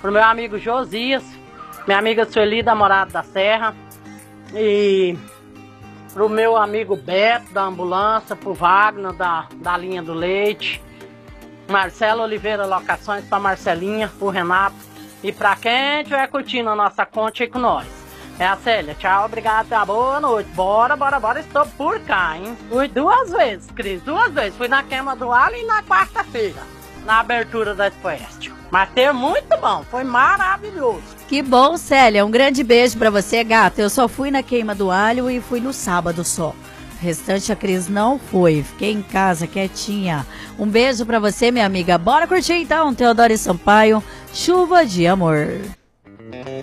pro meu amigo Josias, minha amiga Sueli da Morada da Serra, e pro meu amigo Beto da ambulância, pro Wagner da linha do leite, Marcelo Oliveira Locações, pra Marcelinha, pro Renato, e pra quem estiver curtindo a nossa conta aí com nós. É a Célia, tchau, obrigado, boa noite, bora, estou por cá, hein? Fui 2 vezes, Cris, 2 vezes, fui na queima do alho e na quarta-feira, na abertura da Expoeste. Mas teve muito bom, foi maravilhoso. Que bom, Célia, um grande beijo pra você, gata. Eu só fui na queima do alho e fui no sábado só. O restante a Cris não foi, fiquei em casa quietinha. Um beijo pra você, minha amiga. Bora curtir então, Teodoro Sampaio, Chuva de Amor.